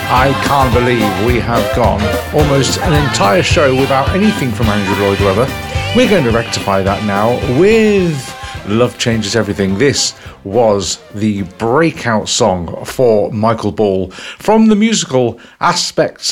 I can't believe we have gone almost an entire show without anything from Andrew Lloyd Webber. We're going to rectify that now with Love Changes Everything. This was the breakout song for Michael Ball from the musical Aspects